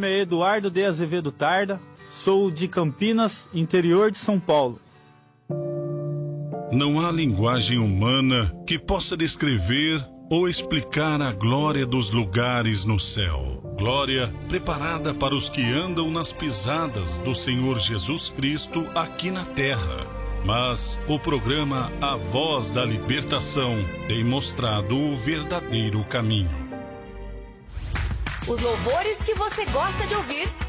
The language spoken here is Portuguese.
nome é Eduardo de Azevedo Tarda, sou de Campinas, interior de São Paulo. Não há linguagem humana que possa descrever ou explicar a glória dos lugares no céu. Glória preparada para os que andam nas pisadas do Senhor Jesus Cristo aqui na terra. Mas o programa A Voz da Libertação tem mostrado o verdadeiro caminho. Os louvores que você gosta de ouvir